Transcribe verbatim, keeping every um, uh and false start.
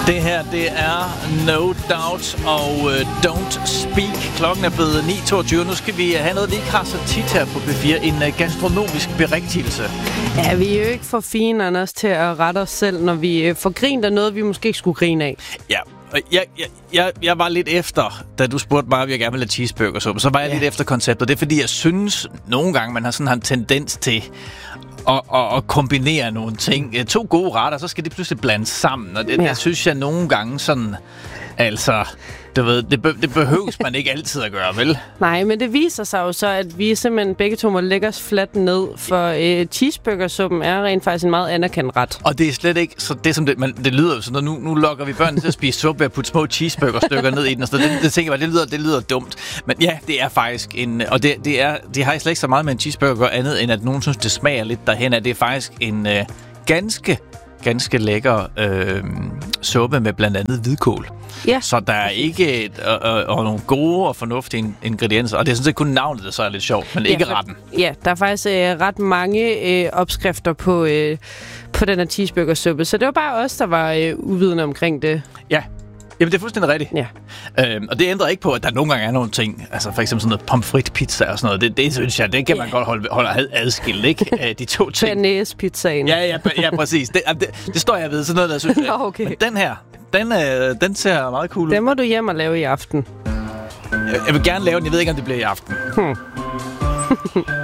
Det her, det er No Doubt og uh, Don't Speak. Klokken er blevet ni toogtyve. Nu skal vi have noget, vi ikke har så tit her på P fire. En uh, gastronomisk berigtigelse. Ja, vi er jo ikke for fine, Anders, til at rette os selv, når vi uh, får grint af noget, vi måske ikke skulle grine af. Ja, og jeg, jeg, jeg, jeg var lidt efter, da du spurgte mig, om jeg gerne ville have cheeseburgersuppe, så var jeg ja. lidt efter konceptet. Det er fordi, jeg synes nogle gange, man har sådan en tendens til Og, og, og kombinere nogle ting. To gode retter, så skal det pludselig blandes sammen. Og det, ja. det synes jeg nogle gange sådan... Altså, du ved, det, be, det behøves man ikke altid at gøre, vel? Nej, men det viser sig jo så, at vi simpelthen begge to må lægge os fladt ned, for øh, cheeseburgersuppen er rent faktisk en meget anerkendt ret. Og det er slet ikke så det, som det, man, det lyder sådan, at nu, nu lokker vi børnene til at spise suppe ved at putte små cheeseburgerstykker ned i den. Og så det, det tænker jeg, det lyder, det lyder dumt. Men ja, det er faktisk en... Og det, det, er, det har slet ikke så meget med en cheeseburger andet, end at nogen synes, det smager lidt derhen. At det er faktisk en øh, ganske... ganske lækker øh, suppe med blandt andet hvidkål. Ja. Så der er ikke et, og, og, og nogle gode og fornuftige ingredienser. Og det er sådan set kun navnet, der så er lidt sjovt, men ja, ikke retten. Ja, der er faktisk øh, ret mange øh, opskrifter på, øh, på den her cheeseburgersuppe. Så det var bare os, der var øh, uvidende omkring det. Ja. Jamen, det er fuldstændig rigtigt. Ja. Øhm, og det ændrer ikke på, at der nogle gange er nogle ting, altså for eksempel sådan noget pomfrit pizza og sådan noget. Det, det synes jeg, det kan man yeah. godt holde, holde adskilt, ikke? De to ting. Bearnaise-pizzaen. Ja, ja, ja, præcis. Det, det, det står jeg ved, sådan noget, der synes jeg. Nå, okay. Men den her, den, øh, den ser meget cool ud. Den må du hjem og lave i aften. Jeg, jeg vil gerne lave den, jeg ved ikke, om det bliver i aften. Hmm.